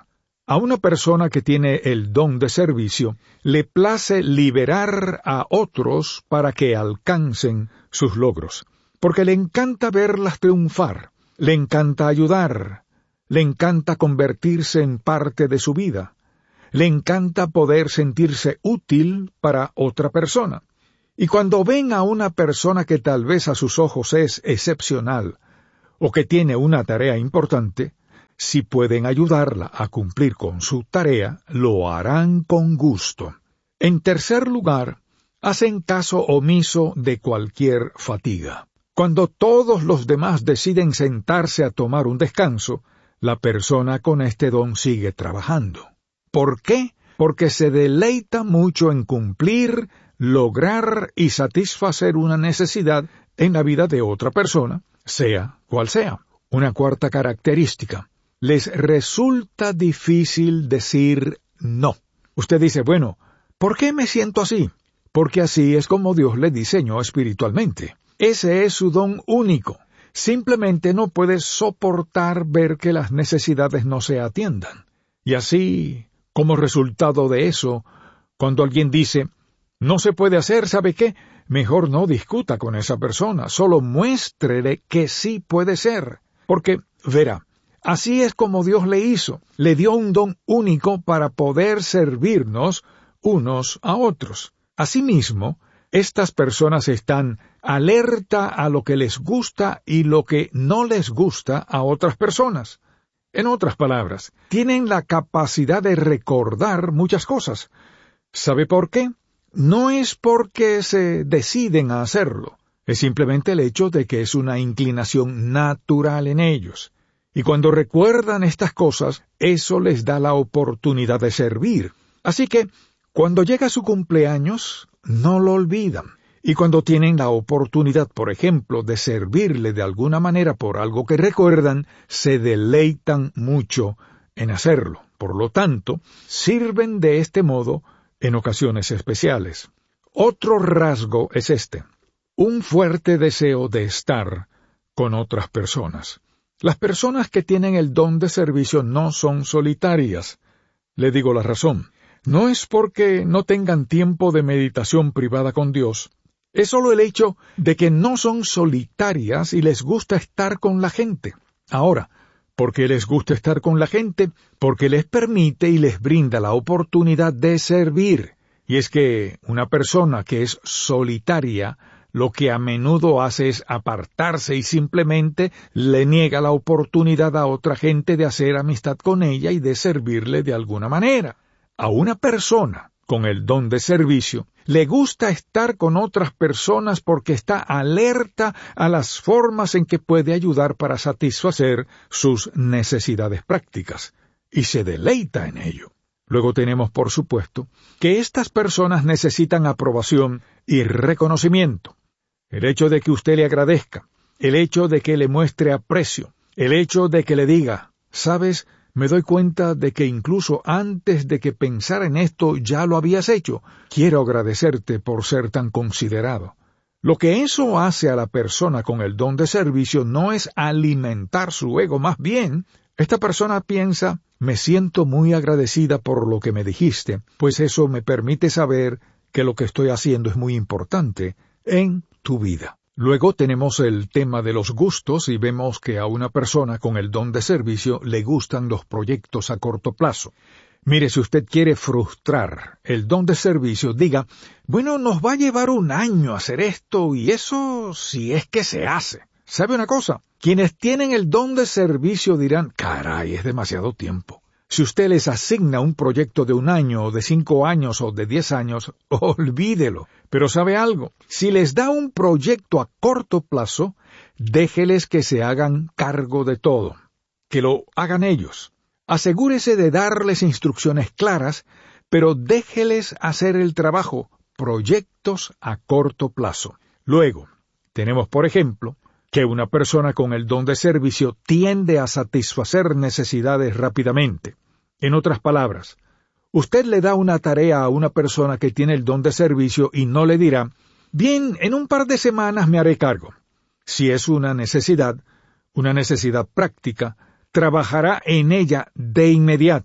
A una persona que tiene el don de servicio, le place liberar a otros para que alcancen sus logros, porque le encanta verlas triunfar, le encanta ayudar, le encanta convertirse en parte de su vida, le encanta poder sentirse útil para otra persona. Y cuando ven a una persona que tal vez a sus ojos es excepcional, o que tiene una tarea importante, si pueden ayudarla a cumplir con su tarea, lo harán con gusto. En tercer lugar, hacen caso omiso de cualquier fatiga. Cuando todos los demás deciden sentarse a tomar un descanso, la persona con este don sigue trabajando. ¿Por qué? Porque se deleita mucho en cumplir, lograr y satisfacer una necesidad en la vida de otra persona, sea cual sea. Una cuarta característica: les resulta difícil decir no. Usted dice, bueno, ¿por qué me siento así? Porque así es como Dios le diseñó espiritualmente. Ese es su don único. Simplemente no puede soportar ver que las necesidades no se atiendan. Y así, como resultado de eso, cuando alguien dice, no se puede hacer, ¿sabe qué? Mejor no discuta con esa persona, solo muéstrele que sí puede ser. Porque, verá, así es como Dios le hizo. Le dio un don único para poder servirnos unos a otros. Asimismo, estas personas están alerta a lo que les gusta y lo que no les gusta a otras personas. En otras palabras, tienen la capacidad de recordar muchas cosas. ¿Sabe por qué? No es porque se deciden a hacerlo, es simplemente el hecho de que es una inclinación natural en ellos. Y cuando recuerdan estas cosas, eso les da la oportunidad de servir. Así que, cuando llega su cumpleaños, no lo olvidan. Y cuando tienen la oportunidad, por ejemplo, de servirle de alguna manera por algo que recuerdan, se deleitan mucho en hacerlo. Por lo tanto, sirven de este modo en ocasiones especiales. Otro rasgo es este: un fuerte deseo de estar con otras personas. Las personas que tienen el don de servicio no son solitarias. Le digo la razón. No es porque no tengan tiempo de meditación privada con Dios. Es solo el hecho de que no son solitarias y les gusta estar con la gente. Ahora, ¿por qué les gusta estar con la gente? Porque les permite y les brinda la oportunidad de servir. Y es que una persona que es solitaria, lo que a menudo hace es apartarse y simplemente le niega la oportunidad a otra gente de hacer amistad con ella y de servirle de alguna manera. A una persona con el don de servicio le gusta estar con otras personas porque está alerta a las formas en que puede ayudar para satisfacer sus necesidades prácticas, y se deleita en ello. Luego tenemos, por supuesto, que estas personas necesitan aprobación y reconocimiento. El hecho de que usted le agradezca, el hecho de que le muestre aprecio, el hecho de que le diga, ¿sabes? Me doy cuenta de que incluso antes de que pensara en esto ya lo habías hecho. Quiero agradecerte por ser tan considerado. Lo que eso hace a la persona con el don de servicio no es alimentar su ego, más bien, esta persona piensa, me siento muy agradecida por lo que me dijiste, pues eso me permite saber que lo que estoy haciendo es muy importante en tu vida. Luego tenemos el tema de los gustos y vemos que a una persona con el don de servicio le gustan los proyectos a corto plazo. Mire, si usted quiere frustrar el don de servicio, diga, bueno, nos va a llevar un año hacer esto y eso si es que se hace. ¿Sabe una cosa? Quienes tienen el don de servicio dirán, caray, es demasiado tiempo. Si usted les asigna un proyecto de 1 año, o de 5 años, o de 10 años, olvídelo. Pero ¿sabe algo? Si les da un proyecto a corto plazo, déjeles que se hagan cargo de todo. Que lo hagan ellos. Asegúrese de darles instrucciones claras, pero déjeles hacer el trabajo. Proyectos a corto plazo. Luego, tenemos, por ejemplo, que una persona con el don de servicio tiende a satisfacer necesidades rápidamente. En otras palabras, usted le da una tarea a una persona que tiene el don de servicio y no le dirá, bien, en un par de semanas me haré cargo. Si es una necesidad práctica, trabajará en ella de inmediato.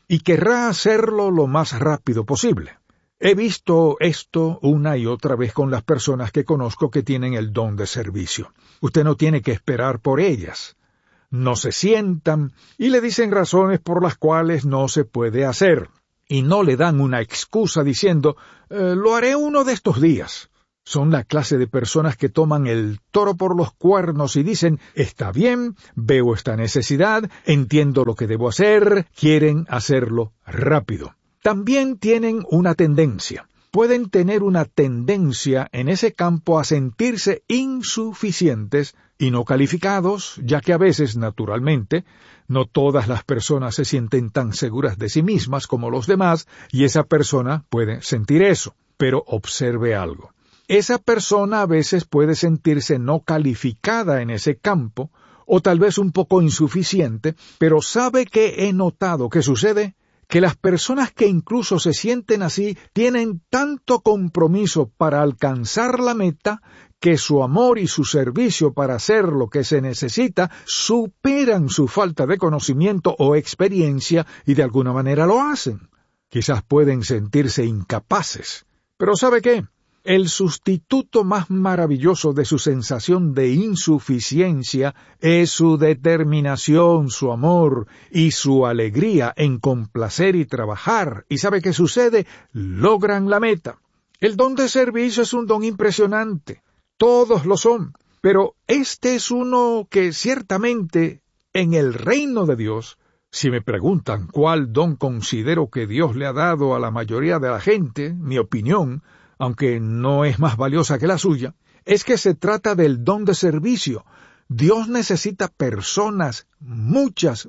y querrá hacerlo lo más rápido posible. He visto esto una y otra vez con las personas que conozco que tienen el don de servicio. Usted no tiene que esperar por ellas. No se sientan y le dicen razones por las cuales no se puede hacer. Y no le dan una excusa diciendo, lo haré uno de estos días. Son la clase de personas que toman el toro por los cuernos y dicen, está bien, veo esta necesidad, entiendo lo que debo hacer, quieren hacerlo rápido. También tienen una tendencia. Pueden tener una tendencia en ese campo a sentirse insuficientes y no calificados, ya que a veces, naturalmente, no todas las personas se sienten tan seguras de sí mismas como los demás, y esa persona puede sentir eso. Pero observe algo. Esa persona a veces puede sentirse no calificada en ese campo, o tal vez un poco insuficiente, pero ¿sabe qué he notado que sucede? Que las personas que incluso se sienten así tienen tanto compromiso para alcanzar la meta que su amor y su servicio para hacer lo que se necesita superan su falta de conocimiento o experiencia y de alguna manera lo hacen. Quizás pueden sentirse incapaces, pero ¿sabe qué? El sustituto más maravilloso de su sensación de insuficiencia es su determinación, su amor y su alegría en complacer y trabajar. ¿Y sabe qué sucede? Logran la meta. El don de servicio es un don impresionante. Todos lo son. Pero este es uno que ciertamente en el reino de Dios, si me preguntan cuál don considero que Dios le ha dado a la mayoría de la gente, mi opinión, aunque no es más valiosa que la suya, es que se trata del don de servicio. Dios necesita personas, muchas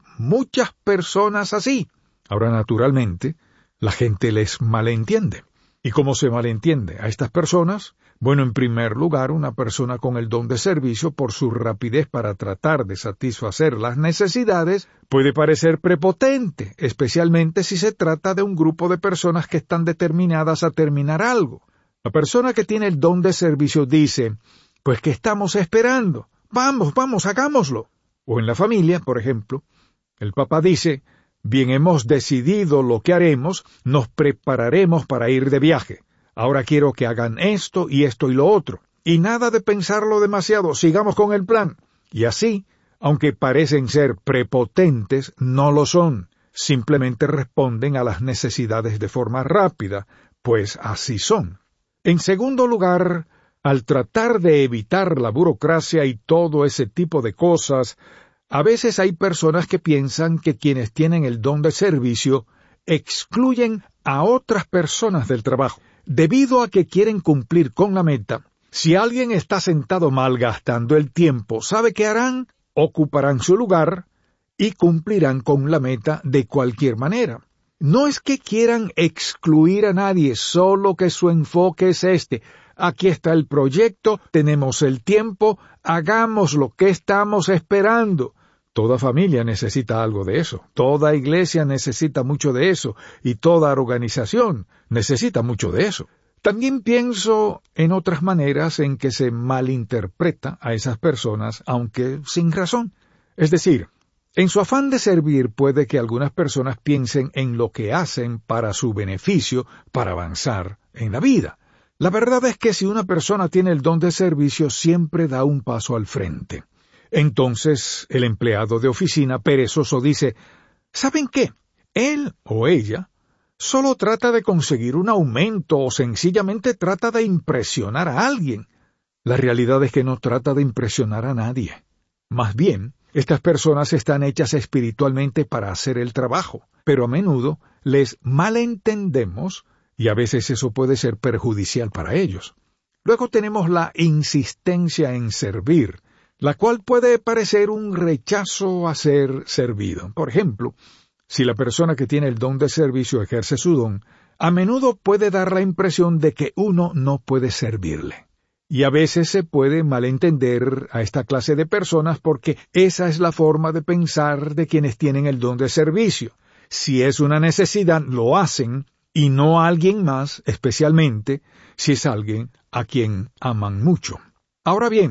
personas así. Ahora, naturalmente, la gente les malentiende. ¿Y cómo se malentiende a estas personas? Bueno, en primer lugar, una persona con el don de servicio, por su rapidez para tratar de satisfacer las necesidades, puede parecer prepotente, especialmente si se trata de un grupo de personas que están determinadas a terminar algo. La persona que tiene el don de servicio dice, pues ¿qué estamos esperando? Vamos, hagámoslo. O en la familia, por ejemplo, el papá dice, bien, hemos decidido lo que haremos, nos prepararemos para ir de viaje. Ahora quiero que hagan esto y lo otro. Y nada de pensarlo demasiado, sigamos con el plan. Y así, aunque parecen ser prepotentes, no lo son. Simplemente responden a las necesidades de forma rápida, pues así son. En segundo lugar, al tratar de evitar la burocracia y todo ese tipo de cosas, a veces hay personas que piensan que quienes tienen el don de servicio excluyen a otras personas del trabajo. Debido a que quieren cumplir con la meta, si alguien está sentado malgastando el tiempo, ¿sabe qué harán? Ocuparán su lugar y cumplirán con la meta de cualquier manera. No es que quieran excluir a nadie, solo que su enfoque es este. Aquí está el proyecto, tenemos el tiempo, hagamos lo que estamos esperando. Toda familia necesita algo de eso, toda iglesia necesita mucho de eso, y toda organización necesita mucho de eso. También pienso en otras maneras en que se malinterpreta a esas personas, aunque sin razón. Es decir, en su afán de servir puede que algunas personas piensen en lo que hacen para su beneficio, para avanzar en la vida. La verdad es que si una persona tiene el don de servicio, siempre da un paso al frente. Entonces, el empleado de oficina perezoso dice, ¿saben qué? Él o ella solo trata de conseguir un aumento o sencillamente trata de impresionar a alguien. La realidad es que no trata de impresionar a nadie. Más bien, estas personas están hechas espiritualmente para hacer el trabajo, pero a menudo les malentendemos y a veces eso puede ser perjudicial para ellos. Luego tenemos la insistencia en servir, la cual puede parecer un rechazo a ser servido. Por ejemplo, si la persona que tiene el don de servicio ejerce su don, a menudo puede dar la impresión de que uno no puede servirle. Y a veces se puede malentender a esta clase de personas porque esa es la forma de pensar de quienes tienen el don de servicio. Si es una necesidad, lo hacen, y no a alguien más, especialmente si es alguien a quien aman mucho. Ahora bien,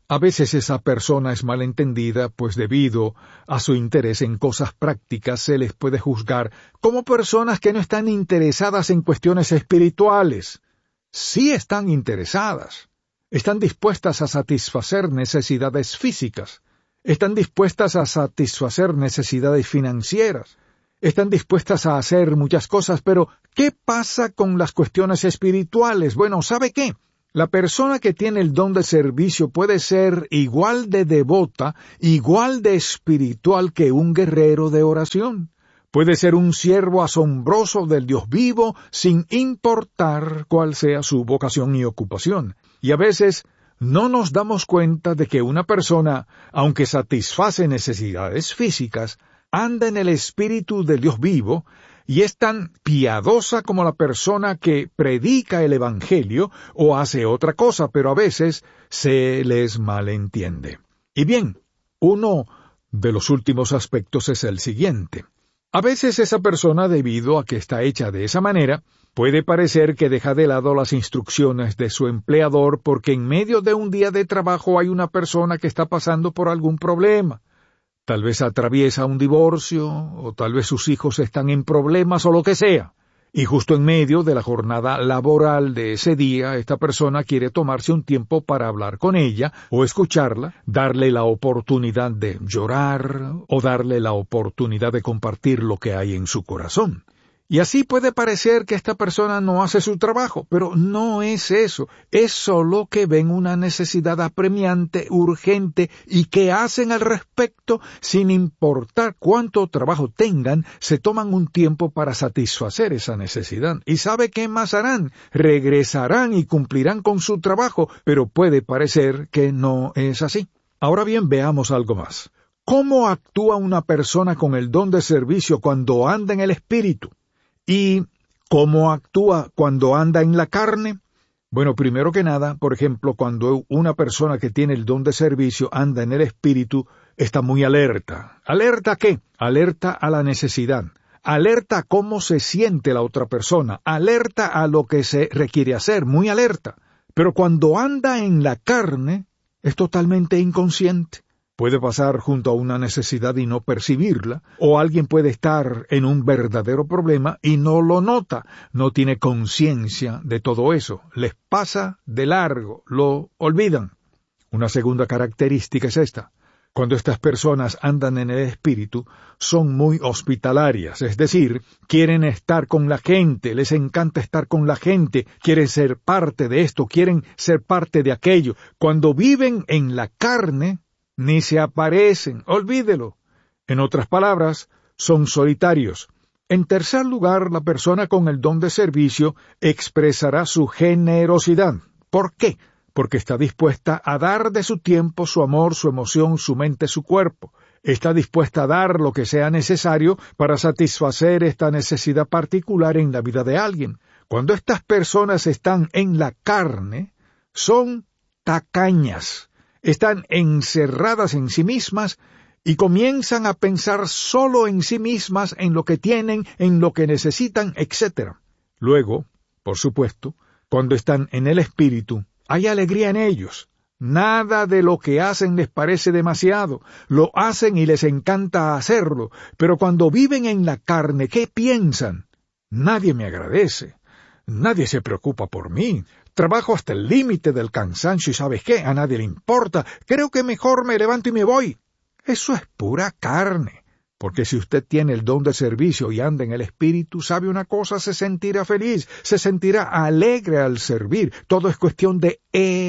A veces esa persona es malentendida, pues debido a su interés en cosas prácticas se les puede juzgar como personas que no están interesadas en cuestiones espirituales. Sí están interesadas. Están dispuestas a satisfacer necesidades físicas. Están dispuestas a satisfacer necesidades financieras. Están dispuestas a hacer muchas cosas, pero ¿qué pasa con las cuestiones espirituales? Bueno, ¿sabe qué? La persona que tiene el don de servicio puede ser igual de devota, igual de espiritual que un guerrero de oración. Puede ser un siervo asombroso del Dios vivo, sin importar cuál sea su vocación y ocupación. Y a veces no nos damos cuenta de que una persona, aunque satisface necesidades físicas, anda en el espíritu del Dios vivo, y es tan piadosa como la persona que predica el Evangelio o hace otra cosa, pero a veces se les malentiende. Y bien, uno de los últimos aspectos es el siguiente. A veces esa persona, debido a que está hecha de esa manera, puede parecer que deja de lado las instrucciones de su empleador porque en medio de un día de trabajo hay una persona que está pasando por algún problema. Tal vez atraviesa un divorcio, o tal vez sus hijos están en problemas, o lo que sea. Y justo en medio de la jornada laboral de ese día, esta persona quiere tomarse un tiempo para hablar con ella, o escucharla, darle la oportunidad de llorar, o darle la oportunidad de compartir lo que hay en su corazón. Y así puede parecer que esta persona no hace su trabajo, pero no es eso. Es solo que ven una necesidad apremiante, urgente, y que hacen al respecto, sin importar cuánto trabajo tengan, se toman un tiempo para satisfacer esa necesidad. ¿Y sabe qué más harán? Regresarán y cumplirán con su trabajo, pero puede parecer que no es así. Ahora bien, veamos algo más. ¿Cómo actúa una persona con el don de servicio cuando anda en el espíritu? ¿Y cómo actúa cuando anda en la carne? Bueno, primero que nada, por ejemplo, cuando una persona que tiene el don de servicio anda en el espíritu, está muy alerta. ¿Alerta a qué? Alerta a la necesidad. Alerta a cómo se siente la otra persona. Alerta a lo que se requiere hacer. Muy alerta. Pero cuando anda en la carne, es totalmente inconsciente. Puede pasar junto a una necesidad y no percibirla, o alguien puede estar en un verdadero problema y no lo nota, no tiene conciencia de todo eso, les pasa de largo, lo olvidan. Una segunda característica es esta. Cuando estas personas andan en el espíritu, son muy hospitalarias, es decir, quieren estar con la gente, les encanta estar con la gente, quieren ser parte de esto, quieren ser parte de aquello. Cuando viven en la carne, ni se aparecen, olvídelo. En otras palabras, son solitarios. En tercer lugar, la persona con el don de servicio expresará su generosidad. ¿Por qué? Porque está dispuesta a dar de su tiempo, su amor, su emoción, su mente, su cuerpo. Está dispuesta a dar lo que sea necesario para satisfacer esta necesidad particular en la vida de alguien. Cuando estas personas están en la carne, son tacañas. Están encerradas en sí mismas y comienzan a pensar solo en sí mismas, en lo que tienen, en lo que necesitan, etc. Luego, por supuesto, cuando están en el espíritu, hay alegría en ellos. Nada de lo que hacen les parece demasiado. Lo hacen y les encanta hacerlo. Pero cuando viven en la carne, ¿qué piensan? Nadie me agradece. Nadie se preocupa por mí. Trabajo hasta el límite del cansancio y ¿sabes qué? A nadie le importa. Creo que mejor me levanto y me voy. Eso es pura carne. Porque si usted tiene el don de servicio y anda en el espíritu, ¿sabe una cosa? Se sentirá feliz, se sentirá alegre al servir. Todo es cuestión de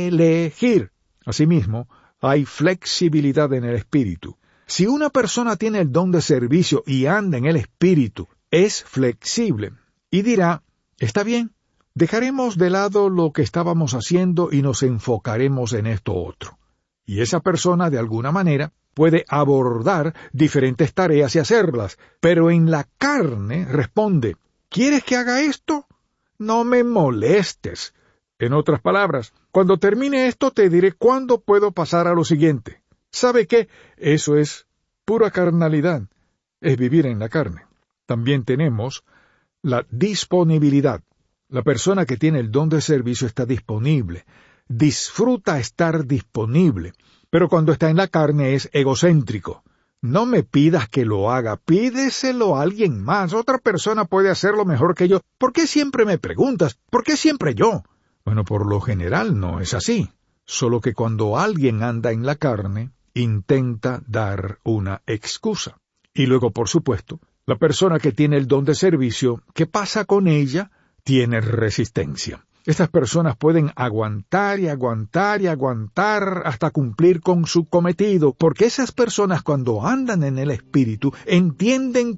elegir. Asimismo, hay flexibilidad en el espíritu. Si una persona tiene el don de servicio y anda en el espíritu, es flexible y dirá, está bien, dejaremos de lado lo que estábamos haciendo y nos enfocaremos en esto otro. Y esa persona, de alguna manera, puede abordar diferentes tareas y hacerlas, pero en la carne responde, ¿quieres que haga esto? No me molestes. En otras palabras, cuando termine esto te diré cuándo puedo pasar a lo siguiente. ¿Sabe qué? Eso es pura carnalidad, es vivir en la carne. También tenemos la disponibilidad. La persona que tiene el don de servicio está disponible. disfruta estar disponible, pero cuando está en la carne es egocéntrico. No me pidas que lo haga, pídeselo a alguien más. Otra persona puede hacerlo mejor que yo. ¿Por qué siempre me preguntas? ¿Por qué siempre yo? Bueno, por lo general no es así. Solo que cuando alguien anda en la carne, intenta dar una excusa. Y luego, por supuesto, la persona que tiene el don de servicio, ¿qué pasa con ella? Tiene resistencia. Estas personas pueden aguantar y aguantar y aguantar hasta cumplir con su cometido, porque esas personas cuando andan en el Espíritu entienden